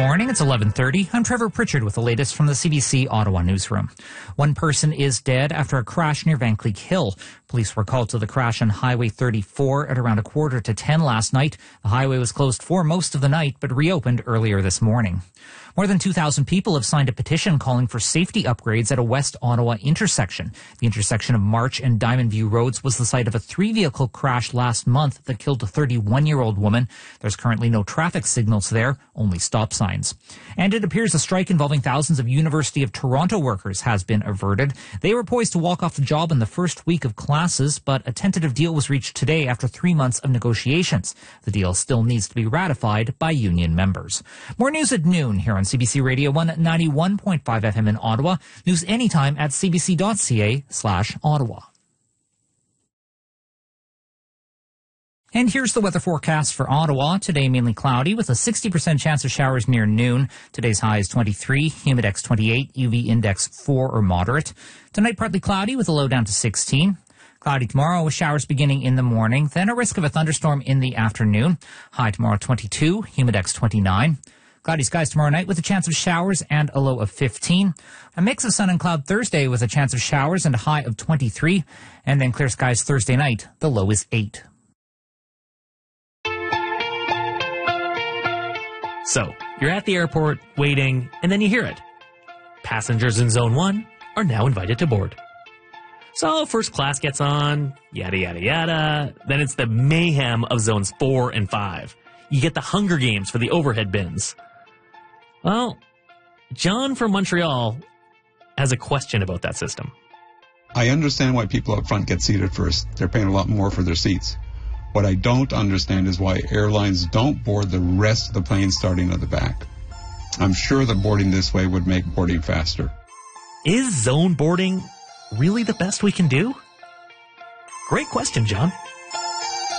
morning. It's 11:30. I'm Trevor Pritchard with the latest from the CBC Ottawa newsroom. One person is dead after a crash near Vankleek Hill. Police were called to the crash on Highway 34 at around 9:45 last night. The highway was closed for most of the night, but reopened earlier this morning. More than 2,000 people have signed a petition calling for safety upgrades at a West Ottawa intersection. The intersection of March and Diamond View Roads was the site of a 3-vehicle crash last month that killed a 31-year-old woman. There's currently no traffic signals there, only stop signs. And it appears a strike involving thousands of University of Toronto workers has been averted. They were poised to walk off the job in the first week of classes, but a tentative deal was reached today after 3 months of negotiations. The deal still needs to be ratified by union members. More news at noon here on CBC Radio 191.5 FM in Ottawa. News anytime at cbc.ca/Ottawa. And here's the weather forecast for Ottawa. Today, mainly cloudy with a 60% chance of showers near noon. Today's high is 23, humidex 28, UV index 4 or moderate. Tonight, partly cloudy with a low down to 16. Cloudy tomorrow with showers beginning in the morning, then a risk of a thunderstorm in the afternoon. High tomorrow 22, humidex 29. Cloudy skies tomorrow night with a chance of showers and a low of 15. A mix of sun and cloud Thursday with a chance of showers and a high of 23. And then clear skies Thursday night. The low is 8. So, you're at the airport, waiting, and then you hear it. Passengers in Zone 1 are now invited to board. So, first class gets on, yada, yada, yada. Then it's the mayhem of Zones 4 and 5. You get the Hunger Games for the overhead bins. Well, John from Montreal has a question about that system. I understand why people up front get seated first. They're paying a lot more for their seats. What I don't understand is why airlines don't board the rest of the plane starting at the back. I'm sure that boarding this way would make boarding faster. Is zone boarding really the best we can do? Great question, John.